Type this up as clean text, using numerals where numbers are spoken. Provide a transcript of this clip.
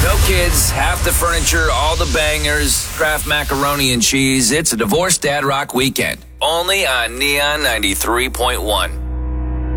No kids, half the furniture, all the bangers, Kraft macaroni and cheese. It's a divorced dad rock weekend. Only on Neon 93.1.